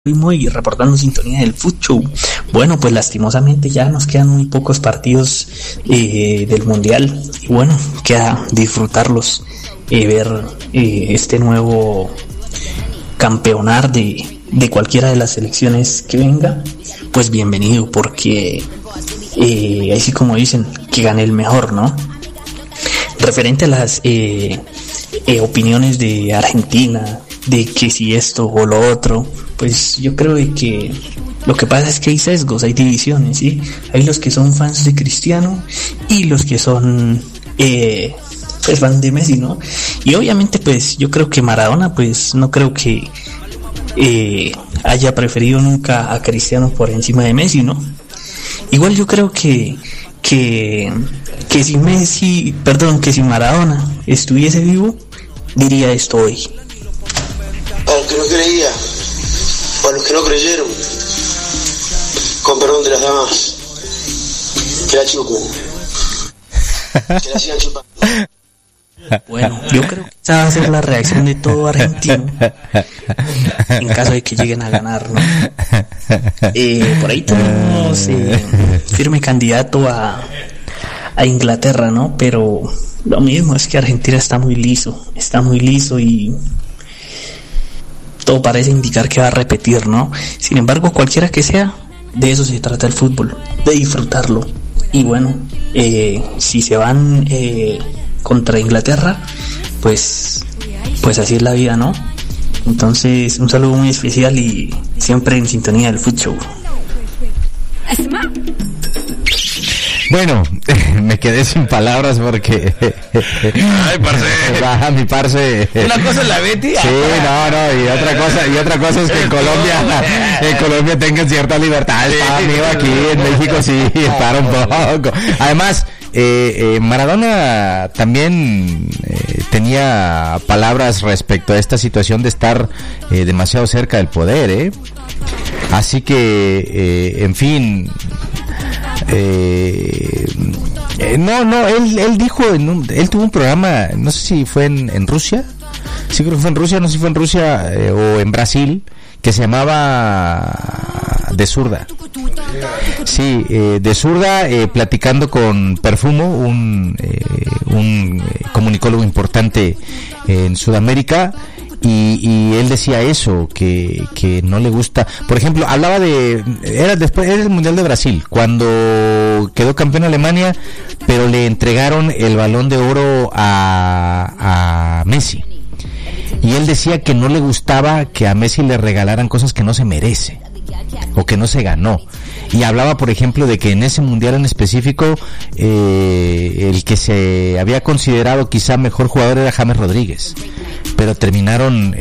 Y reportando sintonía del Food Show. Bueno, pues lastimosamente ya nos quedan muy pocos partidos del Mundial y bueno, queda disfrutarlos, ver este nuevo campeonar de cualquiera de las selecciones que venga. Pues bienvenido, porque así como dicen, que gane el mejor, ¿no? Referente a las opiniones de Argentina, de que si esto o lo otro, pues yo creo de que lo que pasa es que hay sesgos, hay divisiones, ¿sí? Hay los que son fans de Cristiano y los que son pues fans de Messi, ¿no? Y obviamente pues yo creo que Maradona, pues no creo que haya preferido nunca a Cristiano por encima de Messi, ¿no? Igual yo creo que si Maradona estuviese vivo, diría esto hoy. A los que no creía, o a los que no creyeron, con perdón de las damas, que la chupen, que la sigan chupando. Bueno, yo creo que esa va a ser la reacción de todo argentino en caso de que lleguen a ganar, ¿no? Por ahí tenemos firme candidato a Inglaterra, ¿no? Pero lo mismo es que Argentina está muy liso y todo parece indicar que va a repetir, ¿no? Sin embargo, cualquiera que sea, de eso se trata el fútbol, de disfrutarlo. Y bueno, si se van contra Inglaterra, pues así es la vida, ¿no? Entonces, un saludo muy especial y siempre en sintonía del Food Show. Bueno, me quedé sin palabras porque... Ay, parce. Mi parce. Una cosa es la Betty. Sí, no, y otra cosa es que en Colombia tengan cierta libertad. Está amigo, aquí en México sí, para un poco. Además, Maradona también tenía palabras respecto a esta situación de estar demasiado cerca del poder, Así que, en fin... él dijo él tuvo un programa, no sé si fue en Rusia, sí creo que fue en Rusia, no sé si fue en Rusia o en Brasil, que se llamaba De Zurda. Sí, De Zurda, platicando con Perfumo, un comunicólogo importante en Sudamérica. Y él decía eso, que no le gusta. Por ejemplo, hablaba era el Mundial de Brasil, cuando quedó campeón Alemania, pero le entregaron el Balón de Oro a Messi. Y él decía que no le gustaba que a Messi le regalaran cosas que no se merece, o que no se ganó. Y hablaba, por ejemplo, de que en ese mundial en específico, el que se había considerado quizá mejor jugador era James Rodríguez, pero terminaron,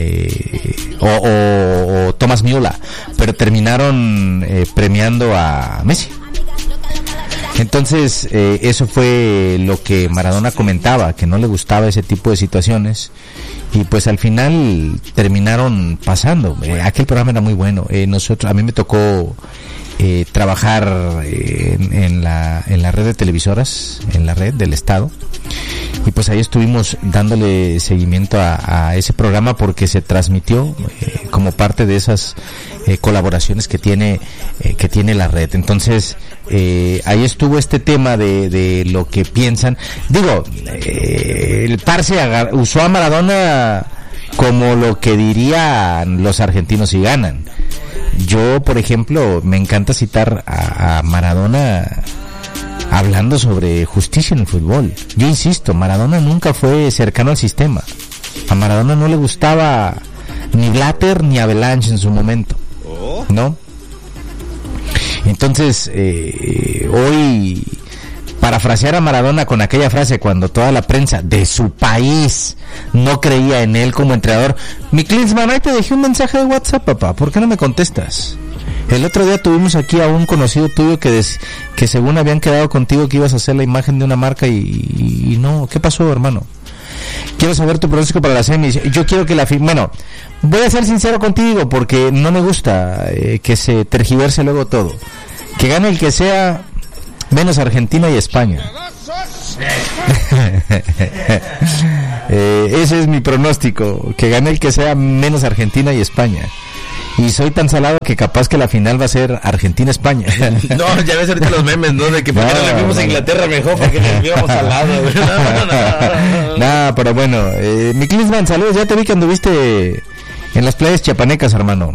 o Thomas Müller, pero terminaron premiando a Messi. Entonces, eso fue lo que Maradona comentaba, que no le gustaba ese tipo de situaciones, y pues al final terminaron pasando. Aquel programa era muy bueno. A mí me tocó trabajar en la red de televisoras, en la red del Estado, y pues ahí estuvimos dándole seguimiento a ese programa, porque se transmitió como parte de esas colaboraciones que tiene la red. Entonces, ahí estuvo este tema de lo que piensan. Digo, el parce usó a Maradona como lo que dirían los argentinos si ganan. Yo, por ejemplo, me encanta citar a Maradona hablando sobre justicia en el fútbol. Yo insisto, Maradona nunca fue cercano al sistema. A Maradona no le gustaba ni Blatter ni Avalanche en su momento, ¿no? Entonces, hoy, parafrasear a Maradona con aquella frase cuando toda la prensa de su país no creía en él como entrenador: mi Klinsmann, ahí te dejé un mensaje de WhatsApp, papá, ¿por qué no me contestas? El otro día tuvimos aquí a un conocido tuyo que según habían quedado contigo que ibas a hacer la imagen de una marca y no. ¿Qué pasó, hermano? Quiero saber tu pronóstico para la semis. Yo quiero que bueno, voy a ser sincero contigo porque no me gusta que se tergiverse luego todo. Que gane el que sea, menos Argentina y España. Ese es mi pronóstico, que gane el que sea, menos Argentina y España. Y soy tan salado que capaz que la final va a ser Argentina-España. No, ya ves ahorita los memes, ¿no? De que por qué no le fuimos a Inglaterra mejor, porque le viéramos al lado. No, pero bueno, mi Klinsmann, saludos, ya te vi que anduviste en las playas chiapanecas, hermano.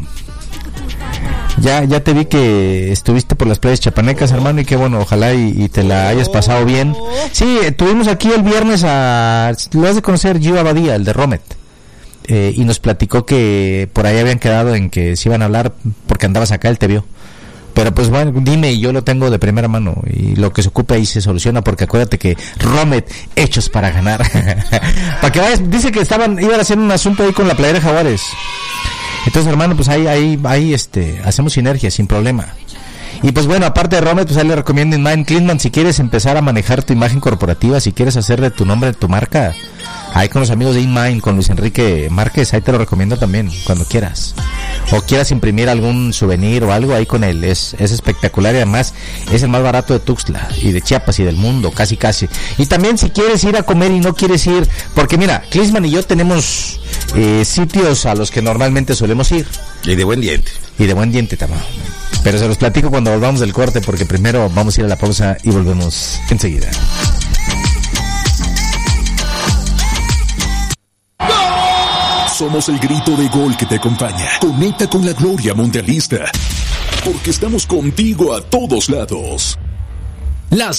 Ya te vi que estuviste por las playas chiapanecas, hermano, y qué bueno, ojalá y te la hayas pasado bien. Sí, tuvimos aquí el viernes lo has de conocer, Gio Abadía, el de Romet. Y nos platicó que por ahí habían quedado en que se iban a hablar porque andabas acá, él te vio. Pero pues bueno, dime, y yo lo tengo de primera mano, y lo que se ocupe ahí se soluciona, porque acuérdate que Romet, hechos para ganar. Para que vayas, dice que iban a hacer un asunto ahí con la playera de Jaguares. Entonces, hermano, pues ahí hacemos sinergia sin problema. Y pues bueno, aparte de Romet, pues ahí le recomiendo Inmind Klinsmann, si quieres empezar a manejar tu imagen corporativa, si quieres hacerle tu nombre, tu marca, ahí con los amigos de Inmind, con Luis Enrique Márquez, ahí te lo recomiendo también, cuando quieras. O quieras imprimir algún souvenir o algo, ahí con él, es espectacular, y además es el más barato de Tuxtla y de Chiapas y del mundo, casi. Y también si quieres ir a comer y no quieres ir, porque mira, Klinsmann y yo tenemos sitios a los que normalmente solemos ir. Y de buen diente. Y de buen diente también. Pero se los platico cuando volvamos del corte, porque primero vamos a ir a la pausa y volvemos enseguida. Somos el grito de gol que te acompaña. Conecta con la gloria mundialista, porque estamos contigo a todos lados. Las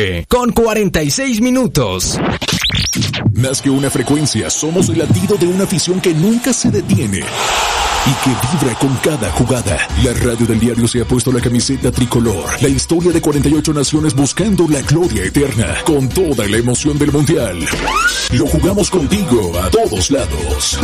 9:46. Más que una frecuencia, somos el latido de una afición que nunca se detiene y que vibra con cada jugada. La radio del diario se ha puesto la camiseta tricolor. La historia de 48 naciones buscando la gloria eterna, con toda la emoción del mundial. Lo jugamos contigo a todos lados.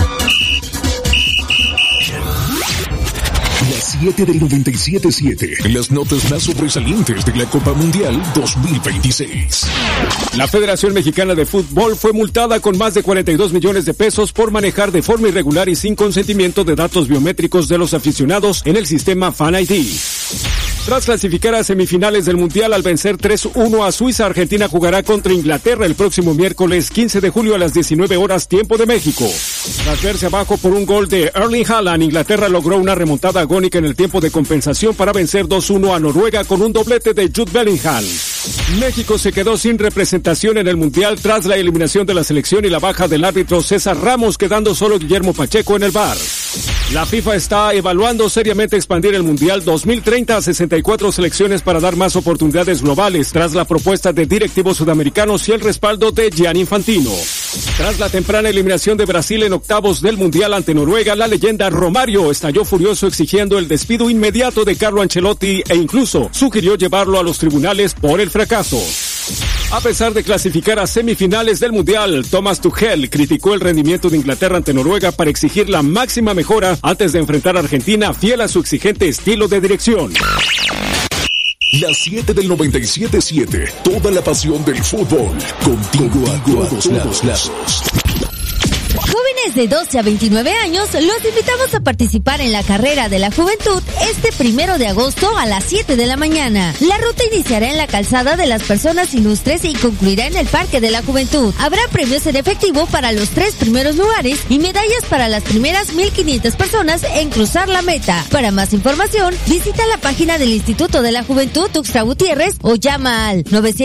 Las 7 del 97.7. Las notas más sobresalientes de la Copa Mundial 2026. La Federación Mexicana de Fútbol fue multada con más de 42 millones de pesos por manejar de forma irregular y sin consentimiento de datos biométricos de los aficionados en el sistema Fan ID. Tras clasificar a semifinales del Mundial al vencer 3-1 a Suiza, Argentina jugará contra Inglaterra el próximo miércoles 15 de julio a las 19 horas tiempo de México. Tras verse abajo por un gol de Erling Haaland, Inglaterra logró una remontada agónica en el tiempo de compensación para vencer 2-1 a Noruega con un doblete de Jude Bellingham. México se quedó sin representación en el Mundial tras la eliminación de la selección y la baja del árbitro César Ramos, quedando solo Guillermo Pacheco en el VAR. La FIFA está evaluando seriamente expandir el Mundial 2030 a 64 selecciones para dar más oportunidades globales, tras la propuesta de directivos sudamericanos y el respaldo de Gianni Infantino. Tras la temprana eliminación de Brasil en octavos del Mundial ante Noruega, la leyenda Romario estalló furioso exigiendo el despido inmediato de Carlo Ancelotti e incluso sugirió llevarlo a los tribunales por el fracaso. A pesar de clasificar a semifinales del Mundial, Thomas Tuchel criticó el rendimiento de Inglaterra ante Noruega para exigir la máxima mejora antes de enfrentar a Argentina, fiel a su exigente estilo de dirección. Las 7 del 97.7. Toda la pasión del fútbol. Contigo a todos lados. Jóvenes de 12 a 29 años, los invitamos a participar en la Carrera de la Juventud este 1 de agosto a las 7 de la mañana. La ruta iniciará en la Calzada de las Personas Ilustres y concluirá en el Parque de la Juventud. Habrá premios en efectivo para los 3 primeros lugares y medallas para las primeras 1,500 personas en cruzar la meta. Para más información, visita la página del Instituto de la Juventud Tuxtla Gutiérrez o llama al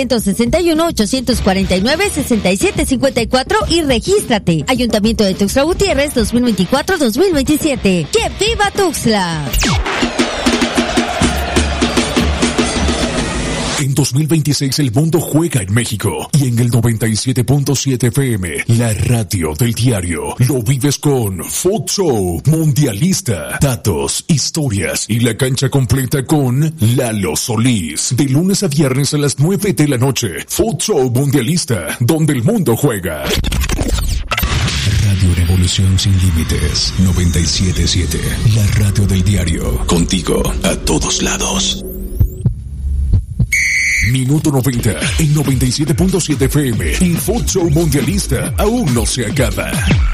961-849-6754 y regístrate. Ayuntamiento de Tuxtla Gutiérrez 2024-2027. ¡Que viva Tuxtla! En 2026 el mundo juega en México y en el 97.7 FM, la radio del diario, lo vives con Foot Show Mundialista, datos, historias y la cancha completa con Lalo Solís. De lunes a viernes a las 9 de la noche, Foot Show Mundialista, donde el mundo juega. Radio Revolución Sin Límites 97.7, la radio del diario, contigo a todos lados. Minuto 90 en 97.7 FM. El Foot Show Mundialista aún no se acaba.